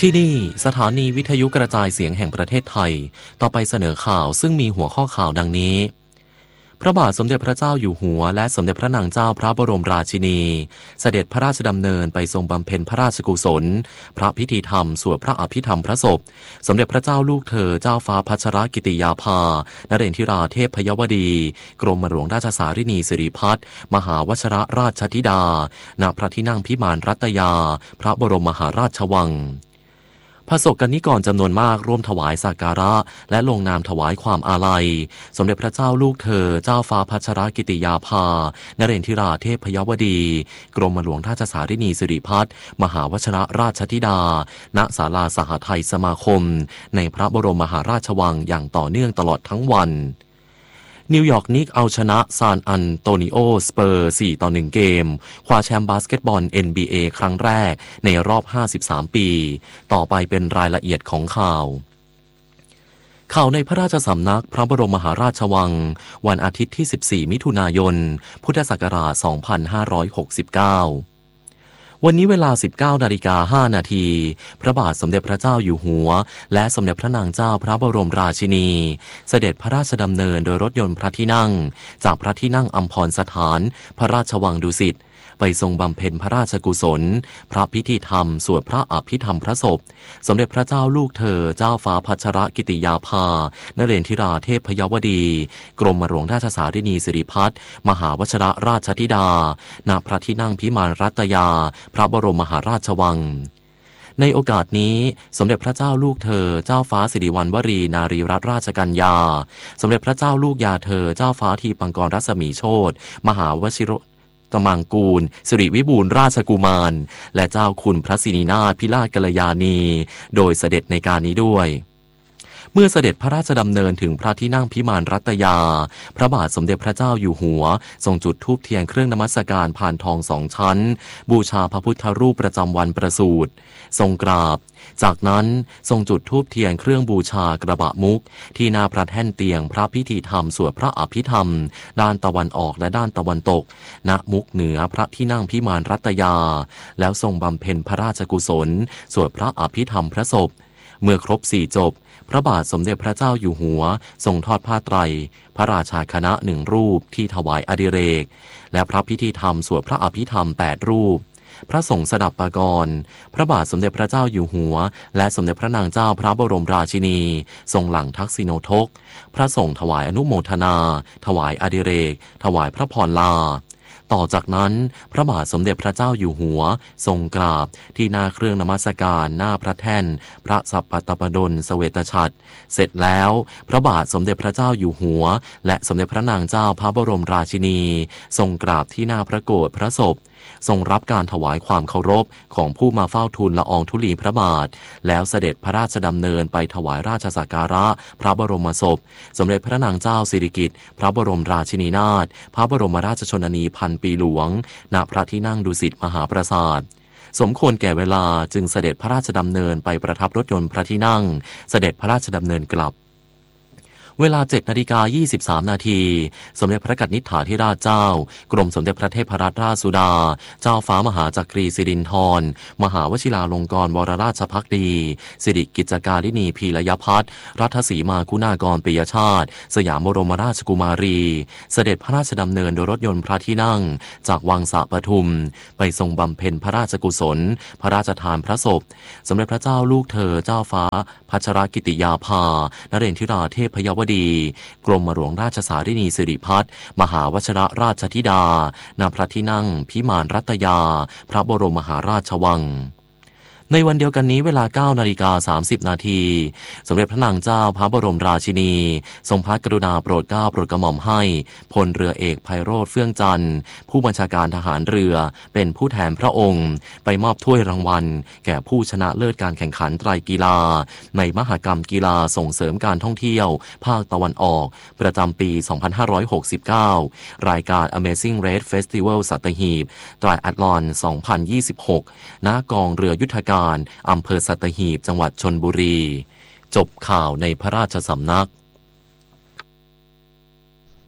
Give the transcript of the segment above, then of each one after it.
ที่นี่สถานีวิทยุกระจายเสียงแห่งประเทศไทยต่อไปเสนอข่าวซึ่งมีหัวข้อข่าวดังนี้พระบาทสมเด็จพระเจ้าอยู่หัวและสมเด็จพระนางเจ้าพระบรมราชินีเสด็จพระราชดำเนินไปทรงบำเพ็ญพระราชกุศลพระพิธีธรรมสวดพระอภิธรรมพระศพสมเด็จพระเจ้าลูกเธอเจ้าฟ้าพัชรกิติยาภานเรนทิราเทพพยวดีกรมหลวงราชสารินีสิริพัฒน์มหาวชิรราชธิดาณพระที่นั่งพิมานรัตยาพระบรมมหาราชวังพระสกนิกรจำนวนมากร่วมถวายสักการะและลงนามถวายความอาลัยสมเด็จพระเจ้าลูกเธอเจ้าฟ้าพัชรกิติยาภานเรนทิราเทพพยวดีกรมหลวงราชสารินีสิริพัฒน์มหาวชิรราชธิดาณศาลาสหทัยสมาคมในพระบรมมหาราชวังอย่างต่อเนื่องตลอดทั้งวันนิวยอร์กนิกเอาชนะซานอันโตนิโอสเปอร์ 4-1 เกมคว้าแชมป์บาสเกตบอล NBA ครั้งแรกในรอบ 53 ปี ต่อไปเป็นรายละเอียดของข่าวในพระราชสำนักพระบรมมหาราชวังวันอาทิตย์ที่ 14 มิถุนายน พุทธศักราช 2569วันนี้เวลา 19:05 นาทีพระบาทสมเด็จพระเจ้าอยู่หัวและสมเด็จพระนางเจ้าพระบรมราชินีเสด็จพระราชดำเนินโดยรถยนต์พระที่นั่งจากพระที่นั่งอัมพรสถานพระราชวังดุสิตไปทรงบำเพ็ญพระราชกุศลพระพิธีธรรมสวดพระอภิธรรมพระศพสมเด็จพระเจ้าลูกเธอเจ้าฟ้าพัชรกิติยาภานเรนทิราเทพพยวดีกรมหลวงราชสารินีสิริพัฒน์มหาวชิรราชธิดาณพระที่นั่งพิมานรัตยาพระบรมมหาราชวังในโอกาสนี้สมเด็จพระเจ้าลูกเธอเจ้าฟ้าสิริวัณวรีนารีรัตนราชกัญญาสมเด็จพระเจ้าลูกยาเธอเจ้าฟ้าทีปังกรรัศมีโชติมหาวชิรตมังกูลสิริวิบูลย์ราชกุมารและเจ้าคุณพระสินีนาถพิราชกัลยาณีโดยเสด็จในการนี้ด้วยเมื่อเสด็จพระราชดำเนินถึงพระที่นั่งพิมานรัตยาพระบาทสมเด็จพระเจ้าอยู่หัวทรงจุดธูปเทียนเครื่องนมัสการพานทอง2 ชั้นบูชาพระพุทธรูปประจำวันประสูติทรงกราบจากนั้นทรงจุดธูปเทียนเครื่องบูชากระบะมุกที่หน้าพระแท่นเตียงพระพิธีธรรมสวดพระอภิธรรมด้านตะวันออกและด้านตะวันตกณมุกเหนือพระที่นั่งพิมานรัตยาแล้วทรงบำเพ็ญพระราชกุศลสวดพระอภิธรรมพระศพเมื่อครบ4 จบพระบาทสมเด็จพระเจ้าอยู่หัวทรงทอดผ้าไตรพระราชาคณะ1 รูปที่ถวายอดิเรกและพระพิธีธรรมสวดพระอภิธรรม8 รูปพระสงฆ์สดับปกรณ์พระบาทสมเด็จพระเจ้าอยู่หัวและสมเด็จพระนางเจ้าพระบรมราชินีทรงหลั่งทักษิโนทกพระสงฆ์ถวายอนุโมทนาถวายอดิเรกถวายพระพรลาต่อจากนั้นพระบาทสมเด็จพระเจ้าอยู่หัวทรงกราบที่หน้าเครื่องนมัสการหน้าพระแท่นพระสัปปตปดลเสวตฉัตรเสร็จแล้วพระบาทสมเด็จพระเจ้าอยู่หัวและสมเด็จพระนางเจ้าพระบรมราชินีทรงกราบที่หน้าพระโกฐพระศพทรงรับการถวายความเคารพของผู้มาเฝ้าทูลละอองธุลีพระบาทแล้วเสด็จพระราชดำเนินไปถวายราชสักการะพระบรมศพสมเด็จพระนางเจ้าสิริกิติ์พระบรมราชินีนาถพระบรมราชชนนีพันปีหลวงณพระที่นั่งดุสิตมหาปราสาทสมควรแก่เวลาจึงเสด็จพระราชดำเนินไปประทับรถยนต์พระที่นั่งเสด็จพระราชดำเนินกลับเวลา 7:23 นาทีสมเด็จพระกนิษฐาธิราชเจ้ากรมสมเด็จพระเทพรัตนราชสุดาเจ้าฟ้ามหาจักรีสิรินธรมหาวชิราลงกรณ์วรราชภักดีสิริกิจการินีพีรยพัฒน์รัฐสีมาคุณากรปิยชาติสยามบรมราชกุมารีเสด็จพระราชดำเนินโดยรถยนต์พระที่นั่งจากวังสะปทุมไปทรงบำเพ็ญพระราชกุศลพระราชทานพระศพสมเด็จพระเจ้าลูกเธอเจ้าฟ้าพัชรกิติยาภานเรนทิราเทพพยวดีกรมหลวงราชสารินีสิริพัฒน์มหาวชิรราชธิดาณพระที่นั่งพิมานรัตยาพระบรมมหาราชวังในวันเดียวกันนี้เวลา 9:30 นาทีสมเด็จพระนางเจ้าพระบรมราชินีทรงพระกรุณาโปรดเกล้าโปรดกระหม่อมให้พลเรือเอกไพโรจน์เฟื่องจันทร์ผู้บัญชาการทหารเรือเป็นผู้แทนพระองค์ไปมอบถ้วยรางวัลแก่ผู้ชนะเลิศการแข่งขันไตรกีฬาในมหกรรมกีฬาส่งเสริมการท่องเที่ยวภาคตะวันออกประจำปี 2569 รายการ Amazing Race Festival สัตหีบไตรอัธลอน 2026 ณ กองเรือยุทธการอำเภอสัตหีบจังหวัดชลบุรีจบข่าวในพระราชสำนัก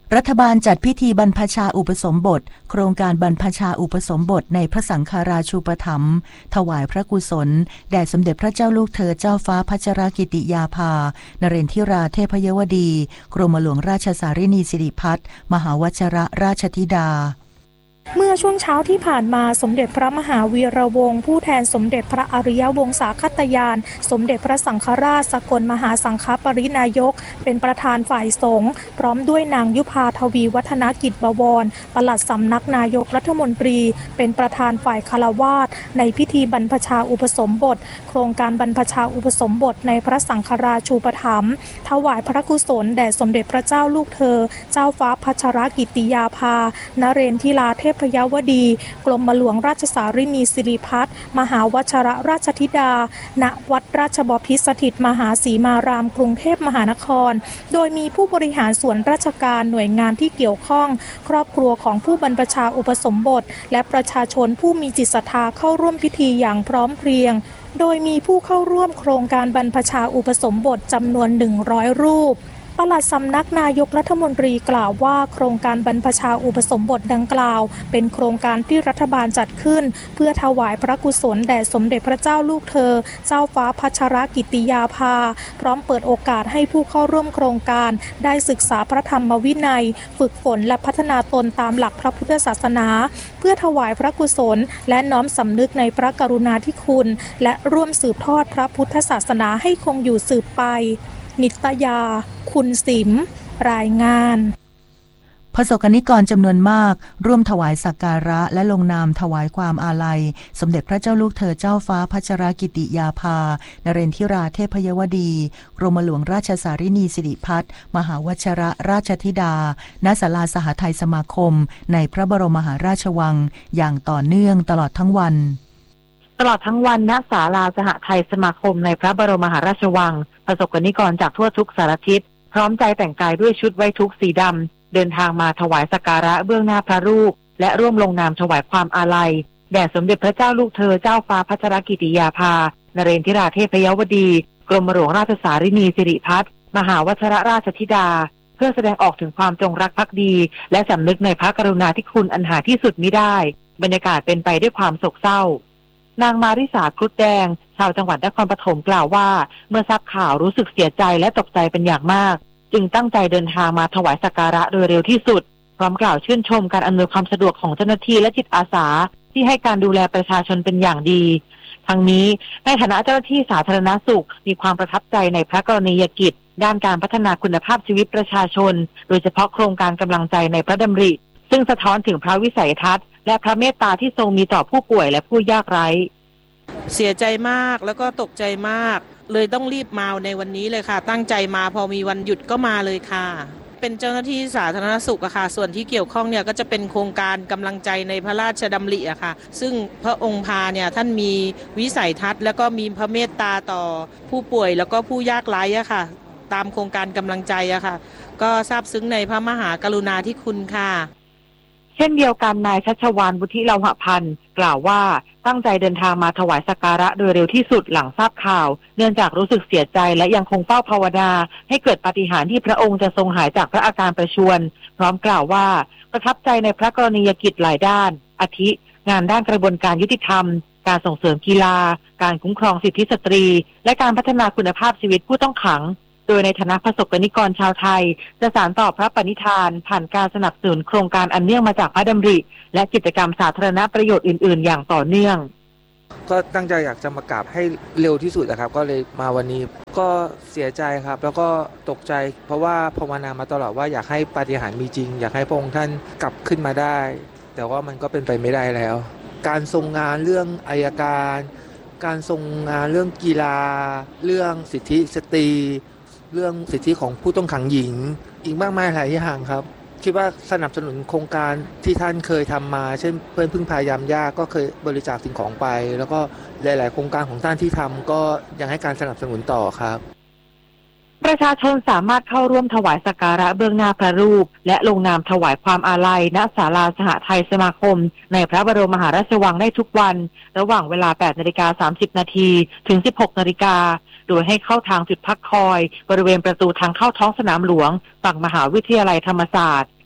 รัฐบาลจัดพิธีบรรพชาอุปสมบทโครงการบรรพชาอุปสมบทในพระสังฆราชูปถัมภ์ถวายพระกุศลแด่สมเด็จพระเจ้าลูกเธอเจ้าฟ้าพัชรกิติยาภานเรนทิราเทพยวดีกรมหลวงราชสารินีสิริพัฒน์มหาวชิรราชธิดาเมื่อช่วงเช้าที่ผ่านมาสมเด็จพระมหาวีระวงศ์ผู้แทนสมเด็จพระอริยวงศาคตยานสมเด็จพระสังฆราชสกลมหาสังฆปรินายกเป็นประธานฝ่ายสงฆ์พร้อมด้วยนางยุพาทวีวัฒนกิจบวรปลัดสำนักนายกรัฐมนตรีเป็นประธานฝ่ายฆราวาสในพิธีบรรพชาอุปสมบทโครงการบรรพชาอุปสมบทในพระสังฆราชูปถัมภ์ถวายพระกุศลแด่สมเด็จพระเจ้าลูกเธอเจ้าฟ้าพัชรกิติยาภานเรนทิราเทพยวดีกรมหลวงราชสารินีสิริพัฒน์มหาวชิรราชธิดาณวัดราชบพิตรสถิตมหาสีมารามกรุงเทพมหานครโดยมีผู้บริหารส่วนราชการหน่วยงานที่เกี่ยวข้องครอบครัวของผู้บรรพชาอุปสมบทและประชาชนผู้มีจิตศรัทธาเข้าร่วมพิธีอย่างพร้อมเพรียงโดยมีผู้เข้าร่วมโครงการบรรพชาอุปสมบทจำนวน100รูปปลัดสำนักนายกรัฐมนตรีกล่าวว่าโครงการบรรพชาอุปสมบทดังกล่าวเป็นโครงการที่รัฐบาลจัดขึ้นเพื่อถวายพระกุศลแด่สมเด็จพระเจ้าลูกเธอเจ้าฟ้าพัชรกิติยาภาพร้อมเปิดโอกาสให้ผู้เข้าร่วมโครงการได้ศึกษาพระธรรมวินัยฝึกฝนและพัฒนาตนตามหลักพระพุทธศาสนาเพื่อถวายพระกุศลและน้อมสำนึกในพระกรุณาธิคุณและร่วมสืบทอดพระพุทธศาสนาให้คงอยู่สืบไปนิตยาคุณสิมรายงานประสบกนิกรจำนวนมากร่วมถวายสักการะและลงนามถวายความอาลัยสมเด็จพระเจ้าลูกเธอเจ้าฟ้าพัชรกิติยาภานเรนทิราเทพยวดีกรมหลวงราชสารินีสิริพัฒน์มหาวชิรราชธิดาณศาลาสหทัยสมาคมในพระบรมมหาราชวังอย่างต่อเนื่องตลอดทั้งวันณศาลาสหทัยสมาคมในพระบรมมหาราชวังประสบกนิกรจากทั่วทุกสารทิศพร้อมใจแต่งกายด้วยชุดไว้ทุกข์สีดำเดินทางมาถวายสักการะเบื้องหน้าพระรูปและร่วมลงนามถวายความอาลัยแด่สมเด็จพระเจ้าลูกเธอเจ้าฟ้าพัชรกิติยาภานเรนทิราเทพยวดีกรมหลวงราชสารินีสิริพัฒน์มหาวชิรราชธิดาเพื่อแสดงออกถึงความจงรักภักดีและสำนึกในพระกรุณาธิคุณอันหาที่สุดมิได้บรรยากาศเป็นไปด้วยความโศกเศร้านางมาริสาครุฑแดงชาวจังหวัดนครปฐมกล่าวว่าเมื่อทราบข่าวรู้สึกเสียใจและตกใจเป็นอย่างมากจึงตั้งใจเดินทางมาถวายสักการะโดยเร็วที่สุดพร้อมกล่าวชื่นชมการอำนวยความสะดวกของเจ้าหน้าที่และจิตอาสาที่ให้การดูแลประชาชนเป็นอย่างดีทั้งนี้ในฐานะเจ้าหน้าที่สาธารณสุขมีความประทับใจในพระกรณียกิจด้านการพัฒนาคุณภาพชีวิตประชาชนโดยเฉพาะโครงการกำลังใจในพระดำริซึ่งสะท้อนถึงพระวิสัยทัศน์และพระเมตตาที่ทรงมีต่อผู้ป่วยและผู้ยากไร้เสียใจมากแล้วก็ตกใจมากเลยต้องรีบมาในวันนี้เลยค่ะตั้งใจมาพอมีวันหยุดก็มาเลยค่ะเป็นเจ้าหน้าที่สาธารณสุขอะค่ะส่วนที่เกี่ยวข้องเนี่ยก็จะเป็นโครงการกำลังใจในพระราชดำริอะค่ะซึ่งพระองค์พาเนี่ยท่านมีวิสัยทัศน์แล้วก็มีพระเมตตาต่อผู้ป่วยแล้วก็ผู้ยากไร้อะค่ะตามโครงการกำลังใจอะค่ะก็ซาบซึ้งในพระมหากรุณาธิคุณค่ะเช่นเดียวกันนายชัชวาลวุฒิเลาหะพันธ์กล่าวว่าตั้งใจเดินทางมาถวายสักการะโดยเร็วที่สุดหลังทราบข่าวเนื่องจากรู้สึกเสียใจและยังคงเฝ้าภาวนาให้เกิดปาฏิหาริย์ที่พระองค์จะทรงหายจากพระอาการประชวรพร้อมกล่าวว่าประทับใจในพระกรณียกิจหลายด้านอาทิงานด้านกระบวนการยุติธรรมการส่งเสริมกีฬาการคุ้มครองสิทธิสตรีและการพัฒนาคุณภาพชีวิตผู้ต้องขังโดยในฐานะประสบกนิกรชาวไทยจะสานต่อพระปณิธานผ่านการสนับสนุนโครงการอันเนื่องมาจากพระดำริและกิจกรรมสาธารณประโยชน์อื่นๆอย่างต่อเนื่องก็ตั้งใจอยากจะมากราบให้เร็วที่สุดนะครับก็เลยมาวันนี้ก็เสียใจครับแล้วก็ตกใจเพราะว่าภาวนามาตลอดว่าอยากให้ปาฏิหาริย์มีจริงอยากให้พระองค์ท่านกลับขึ้นมาได้แต่ว่ามันก็เป็นไปไม่ได้แล้วการทรงงานเรื่องอัยการการทรงงานเรื่องกีฬาเรื่องสิทธิสตรีเรื่องสิทธิของผู้ต้องขังหญิงอีกมากมายหลายอย่างครับคิดว่าสนับสนุนโครงการที่ท่านเคยทำมาเช่นเพื่อนพึ่งพายามยากก็เคยบริจาคสิ่งของไปแล้วก็หลายๆโครงการของท่านที่ทำก็ยังให้การสนับสนุนต่อครับประชาชนสามารถเข้าร่วมถวายสักการะเบื้องหน้าพระรูปและลงนามถวายความอาลัยณศาลาสหทัยสมาคมในพระบรมมหาราชวังได้ทุกวันระหว่างเวลา 8:30 น.ถึง 16:00 น.โดยให้เข้าทางจุดพักคอยบริเวณประตูทางเข้าท้องสนามหลวงฝั่งมหาวิทยาลัยธรรมศาสตร์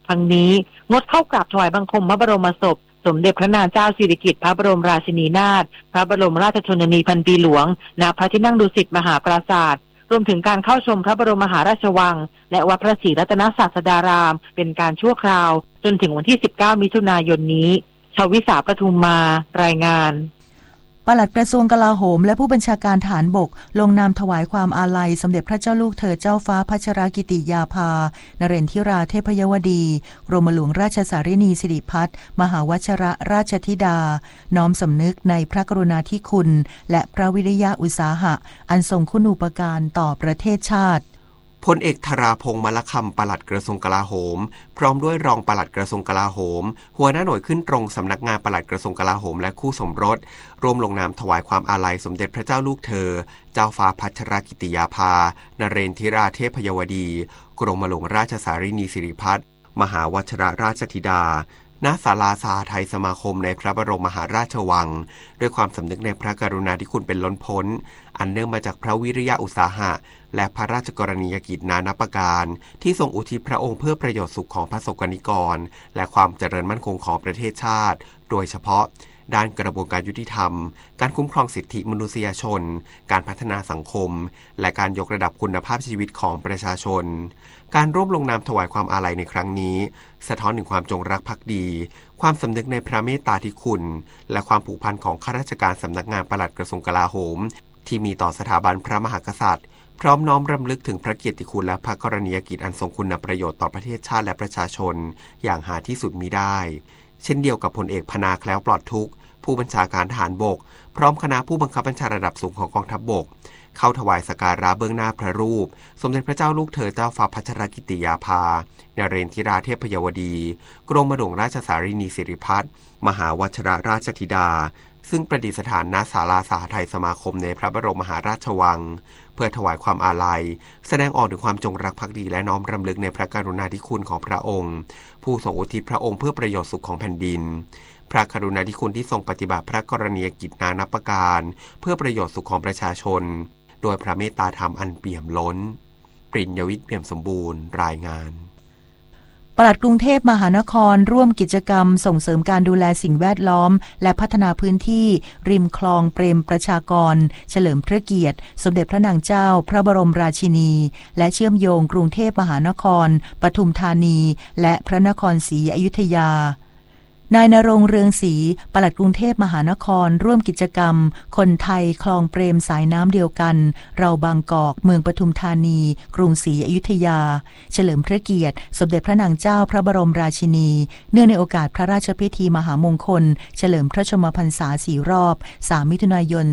ครั้งนี้งดเข้ากราบถวายบังคมพระบรมศพสมเด็จพระนางเจ้าสิริกิติ์พระบรมราชินีนาถพระบรมราชชนนีพันปีหลวงณพระที่นั่งดุสิตมหาปราสาทรวมถึงการเข้าชมพระบรมมหาราชวังและวัดพระศรีรัตนศาสดารามเป็นการชั่วคราวจนถึงวันที่19มิถุนายนนี้ชวิสาปทุมมารายงานปลัดกระทรวงกลาโหมและผู้บัญชาการฐานบกลงนามถวายความอาลัยสมเด็จพระเจ้าลูกเธอเจ้าฟ้าพัชรกิติยาภานเรนทิราเทพยวดีกรมหลวงราชสารินีสิริพัฒน์มหาวชิรราชธิดาน้อมสำนึกในพระกรุณาธิคุณและพระวิริยะอุตสาหะอันทรงคุณูปการต่อประเทศชาติพลเอกธราพงษ์มลคำปลัดกระทรวงกลาโหมพร้อมด้วยรองปลัดกระทรวงกลาโหมหัวหน้าหน่วยขึ้นตรงสำนักงานปลัดกระทรวงกลาโหมและคู่สมรสร่วมลงนามถวายความอาลัยสมเด็จพระเจ้าลูกเธอเจ้าฟ้าพัชรกิติยาภานเรนทิราเทพยวดีกรมหลวงราชสารินีสิริพัฒน์มหาวชิรราชธิดาณศาลาสหทัยสมาคมในพระบรมมหาราชวังด้วยความสำนึกในพระกรุณาธิคุณเป็นล้นพ้นอันเนื่องมาจากพระวิริยะอุตสาหะและพระราชกรณียกิจนานับประการที่ทรงอุทิศพระองค์เพื่อประโยชน์สุขของพระสงฆ์นิกรและความเจริญมั่นคงของประเทศชาติโดยเฉพาะด้านกระบวนการยุติธรรมการคุ้มครองสิทธิมนุษยชนการพัฒนาสังคมและการยกระดับคุณภาพชีวิตของประชาชนการร่วมลงนามถวายความอาลัยในครั้งนี้สะท้อนถึงความจงรักภักดีความสำนึกในพระเมตตาธิคุณและความผูกพันของข้าราชการสำนักงานปลัดกระทรวงกลาโหมที่มีต่อสถาบันพระมหากษัตริย์พร้อมน้อมรำลึกถึงพระเกียรติคุณและพระกรณียกิจอันทรงคุณประโยชน์ต่อประเทศชาติและประชาชนอย่างหาที่สุดมิได้เช่นเดียวกับพลเอกพนาแคล้วปลอดทุกข์ผู้บัญชาการทหารบกพร้อมคณะผู้บังคับบัญชาระดับสูงของกองทัพบกเข้าถวายสักการะเบื้องหน้าพระรูปสมเด็จพระเจ้าลูกเธอเจ้าฟ้าพัชรกิติยาภานเรนทิราเทพยวดีกรมหลวงราชสารินีสิริพัฒน์มหาวชิรราชธิดาซึ่งประดิษฐานณศาลาสหทัยสมาคมในพระบรมมหาราชวังเพื่อถวายความอาลัยแสดงออกถึงความจงรักภักดีและน้อมรำลึกในพระกรุณาธิคุณของพระองค์ผู้ทรงอุทิศพระองค์เพื่อประโยชน์สุขของแผ่นดินพระกรุณาธิคุณที่ทรงปฏิบัติพระกรณียกิจนานับประการเพื่อประโยชน์สุขของประชาชนโดยพระเมตตาธรรมอันเปี่ยมล้นปริญญวิทย์เปี่ยมสมบูรณ์รายงานปลัดกรุงเทพมหานครร่วมกิจกรรมส่งเสริมการดูแลสิ่งแวดล้อมและพัฒนาพื้นที่ริมคลองเปรมประชากรเฉลิมพระเกียรติสมเด็จพระนางเจ้าพระบรมราชินีและเชื่อมโยงกรุงเทพมหานครปทุมธานีและพระนครศรีอยุธยานายณรงค์เรืองศรีปลัดกรุงเทพมหานครร่วมกิจกรรมคนไทยคลองเปรมสายน้ำเดียวกันเราบางกอกเมืองปทุมธานีกรุงศรีอยุธยาเฉลิมพระเกียรติสมเด็จพระนางเจ้าพระบรมราชินีเนื่องในโอกาสพระราชพิธีมหามงคลเฉลิมพระชนมพรรษา4 รอบ3 มิถุนายน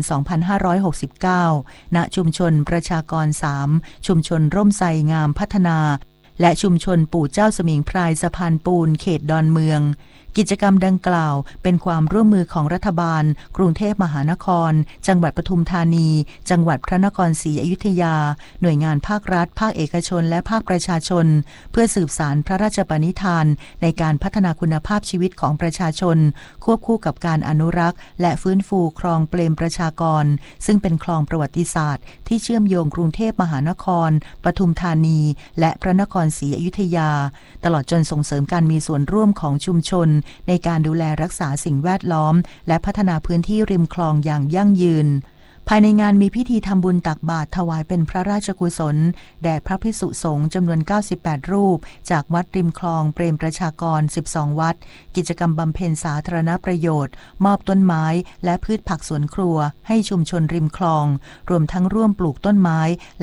2569 ณ ชุมชนประชากร 3 ชุมชนร่มไทรงามพัฒนาและชุมชนปู่เจ้าสมิงพรายสะพานปูนเขตดอนเมืองกิจกรรมดังกล่าวเป็นความร่วมมือของรัฐบาลกรุงเทพมหานครจังหวัดปทุมธานีจังหวัดพระนครศรีอยุธยาหน่วยงานภาครัฐภาคเอกชนและภาคประชาชนเพื่อสืบสานพระราชปณิธานในการพัฒนาคุณภาพชีวิตของประชาชนควบคู่กับการอนุรักษ์และฟื้นฟูคลองเปรมประชากรซึ่งเป็นคลองประวัติศาสตร์ที่เชื่อมโยงกรุงเทพมหานครปทุมธานีและพระนครศรีอยุธยาตลอดจนส่งเสริมการมีส่วนร่วมของชุมชนในการดูแลรักษาสิ่งแวดล้อมและพัฒนาพื้นที่ริมคลองอย่างยั่งยืนภายในงานมีพิธีทำบุญตักบาตรถวายเป็นพระราชกุศลแด่พระภิกษุสงฆ์จำนวน98รูปจากวัดริมคลองเปรมประชากร12วัดกิจกรรมบำเพ็ญสาธารณประโยชน์มอบต้นไม้และพืชผักสวนครัวให้ชุมชนริมคลองรวมทั้งร่วมปลูกต้นไม้และ